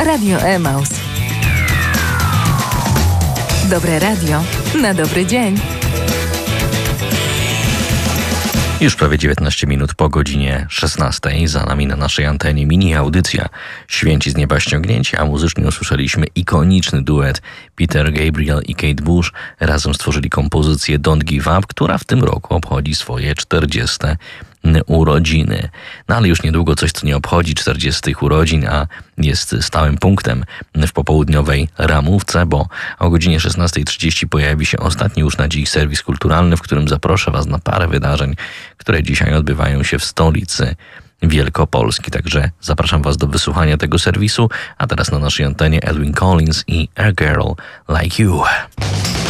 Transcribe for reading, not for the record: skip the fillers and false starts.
Radio Emaus. Dobre radio na dobry dzień. Już prawie 19 minut po godzinie 16. Za nami na naszej antenie mini audycja Święci z nieba ściągnięci, a muzycznie usłyszeliśmy ikoniczny duet Peter Gabriel i Kate Bush. Razem stworzyli kompozycję Don't Give Up, która w tym roku obchodzi swoje 40. urodziny. No ale już niedługo coś, co nie obchodzi 40 urodzin, a jest stałym punktem w popołudniowej ramówce, bo o godzinie 16:30 pojawi się ostatni już na dziś serwis kulturalny, w którym zaproszę Was na parę wydarzeń, które dzisiaj odbywają się w stolicy Wielkopolski. Także zapraszam Was do wysłuchania tego serwisu, a teraz na naszej antenie Edwyn Collins i A Girl Like You.